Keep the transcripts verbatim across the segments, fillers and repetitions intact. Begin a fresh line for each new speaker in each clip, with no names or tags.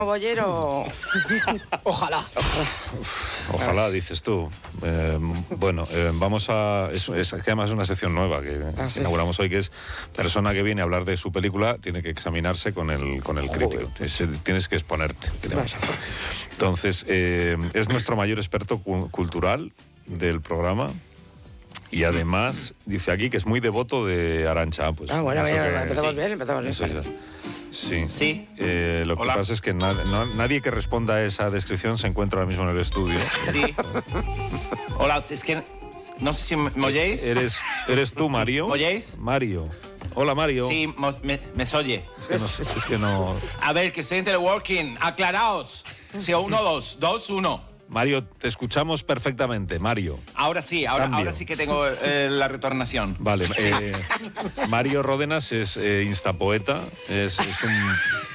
Bollero.
Ojalá.
Ojalá, dices tú. Eh, bueno, eh, vamos a... Es, es que además es una sección nueva que
Ah, sí.
inauguramos hoy, que es persona que viene a hablar de su película tiene que examinarse con el, con el crítico. Es, tienes que exponerte. ¿Qué le vamos a hacer? Entonces, eh, es nuestro mayor experto cu- cultural del programa. Y además, dice aquí que es muy devoto de Arantxa. Pues,
Ah, bueno,
eso
mira,
que-
empezamos
sí.
bien, empezamos bien.
Eso ya. Sí.
Sí.
Eh, lo
Hola.
que pasa es que na- no- nadie que responda a esa descripción se encuentra ahora mismo en el estudio.
Sí. Hola, es que no sé si me me oyéis.
¿Eres, ¿Eres tú, Mario?
¿Me oyéis?
Mario. Hola, Mario.
Sí, mo- me, me se oye.
Es que no, es que no...
A ver, que estoy en teleworking. Aclaraos. Sí, uno, dos, dos, uno.
Mario, te escuchamos perfectamente, Mario.
Ahora sí, ahora,
Cambio.
ahora sí que tengo eh, la retornación.
Vale, eh, Mario Ródenas es eh, instapoeta, es, es un...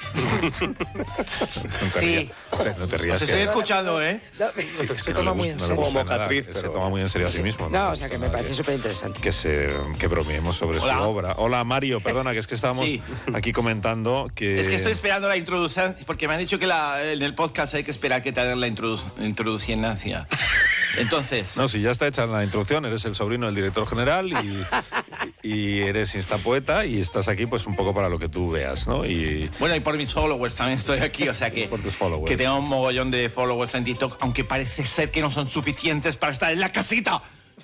no te
Sí.
rías, no te rías.
Os
que-
estoy escuchando, ¿eh?
No,
Sí, es
se
que no le
toma muy
gusta-
en
no le
serio.
gusta
Como
nada,
mocatriz,
que
pero-
se toma muy en serio a sí mismo.
No,
le
o sea, que
gusta
me
nada
parece súper interesante.
que se que bromeemos sobre
Hola.
su obra. Hola, Mario, perdona, que es que estábamos
Sí.
aquí comentando que...
Es que estoy esperando la introducción, porque me han dicho que la- en el podcast hay que esperar que te hagan la introdu introduccionancia. Entonces,
No, si ya está hecha la introducción, eres el sobrino del director general y, y eres instapoeta y estás aquí pues un poco para lo que tú veas, ¿no? Y
bueno, y por mis followers también estoy aquí, o sea que,
Por tus followers.
que tengo un mogollón de followers en TikTok, aunque parece ser que no son suficientes para estar en la casita.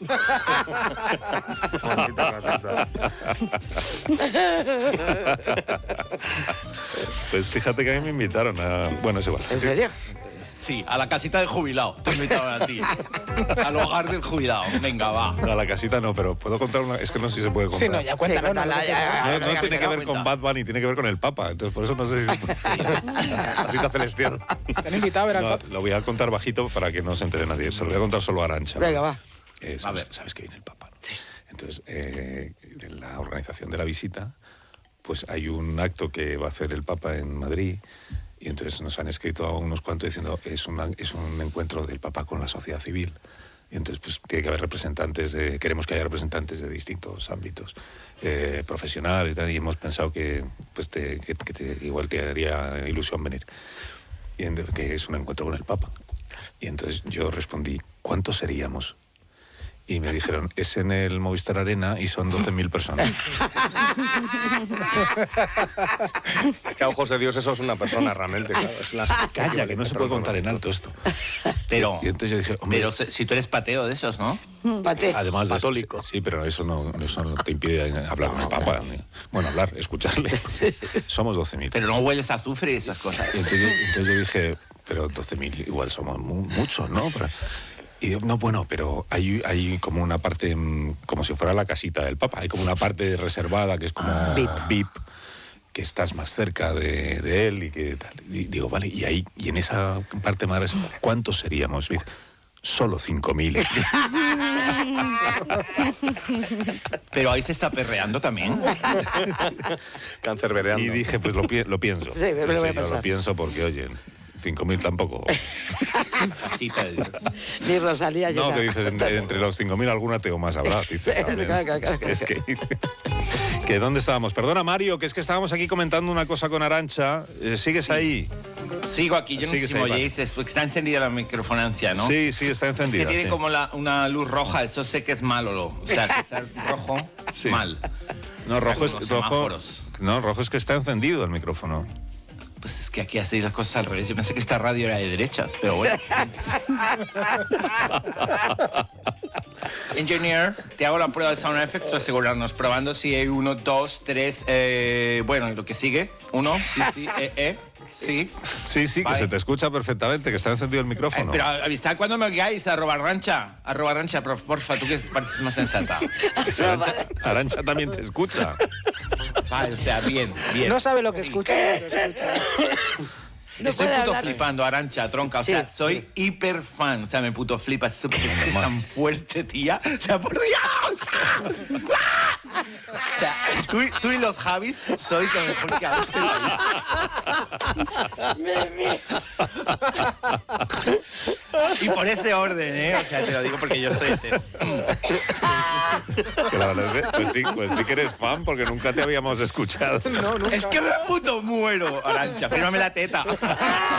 pues fíjate que a mí me invitaron a... Bueno, es igual.
¿En serio?
Sí, a la casita del jubilado. Te invitaron a ti. Al hogar del jubilado. Venga, va.
No, a la casita no, pero puedo contar una... Es que no sé si se puede contar.
Sí, no, ya cuéntalo.
Sí,
no,
cuéntala,
no,
ya,
no,
ya,
No,
ya.
no
venga,
tiene
venga,
que ver
cuenta.
con Bad Bunny, tiene que ver con el Papa. Entonces, por eso no sé si se puede... Casita celestial.
¿Te han invitado a ver al
No,
Papa?
lo voy a contar bajito para que no se entere nadie. Se lo voy a contar solo a Arantxa.
Venga, va.
Eh, sabes, sabes que viene el Papa, ¿no? Sí. Entonces, eh, en la organización de la visita, pues hay un acto que va a hacer el Papa en Madrid y entonces nos han escrito a unos cuantos diciendo es, una, es un encuentro del Papa con la sociedad civil. Y entonces, pues tiene que haber representantes de... Queremos que haya representantes de distintos ámbitos eh, profesionales y tal, y hemos pensado que, pues te, que, que te, igual te haría ilusión venir. Y entonces, que es un encuentro con el Papa. Y entonces yo respondí, ¿cuántos seríamos? Y me dijeron, es en el Movistar Arena y son doce mil personas.
Es que a ojos de Dios eso es una persona realmente, claro. Es la...
Calla, que no se puede contar en alto esto.
Pero,
Y entonces yo dije, hombre,
pero si si tú eres pateo de esos, ¿no?
Pate.
además de
católico.
Sí, pero eso no, eso no te impide hablar con el Papa. ni- Bueno, hablar, escucharle. Somos doce mil.
Pero no hueles a azufre y esas cosas.
Y entonces, yo- entonces yo dije, pero doce mil igual somos mu- muchos, ¿no? Pero- y digo, no, bueno, pero hay, hay como una parte, mm, como si fuera la casita del Papa, hay como una parte reservada que es como
V I P.
V I P, que estás más cerca de, de él y que tal. Y digo, vale, y ahí, y en esa parte más reservada, ¿cuántos seríamos? Me dice, solo cinco mil.
Pero ahí se está perreando también.
Cáncer vereando.
Y dije, pues lo, pi- lo pienso.
Sí, me lo voy a
Sí, yo
pensar.
lo pienso porque, oye, cinco mil tampoco.
Casita de Dios.
Ni Rosalía
No,
llega.
que dices, entre, entre los cinco mil alguna tengo más habrá. Dices,
Sí,
también.
claro, claro, claro.
Es que, que ¿dónde estábamos? Perdona, Mario, que es que estábamos aquí comentando una cosa con Arantxa. Eh, ¿Sigues ahí?
Sigo aquí, yo no sé
Sigues
si me
ahí, vale.
oyéis, es porque está encendida la microfonancia, ¿no?
Sí, sí, está
Es
encendida.
que tiene
sí.
como la- una luz roja, eso sé que es malo. Lo, o sea, si está rojo,
Sí.
mal.
No, rojo es,
Los
rojo,
semáforos.
no, rojo es que está encendido el micrófono.
Pues es que aquí hacéis las cosas al revés. Yo pensé que esta radio era de derechas, pero bueno. Engineer, te hago la prueba de Sound Effects para asegurarnos, probando si hay uno, dos, tres, eh, bueno, y lo que sigue. Uno, sí, sí, eh, eh, sí.
Sí, sí, que
Vale.
se te escucha perfectamente, que está encendido el
Eh,
micrófono.
pero avisad cuando me oigáis, arroba rancha, arroba rancha, prof, porfa, tú que pareces más sensata.
Arantxa, Arantxa también te escucha.
Vale, o sea, bien, bien.
No sabe lo que escucha, lo que escucha.
No
Estoy
puede
puto
hablar.
flipando, Arantxa, tronca. O sea,
Sí,
soy hiper fan. O sea, me puto flipa. Es, es que es tan fuerte, tía. O sea, por Dios. O sea, tú, y- tú y los Javis sois lo mejor que habéis Y por ese orden, ¿eh? O sea, te lo digo porque yo soy hetero.
Que la verdad es que, pues sí, pues sí que eres fan porque nunca te habíamos escuchado.
Es que me puto muero, Arantxa. Fírmame la teta.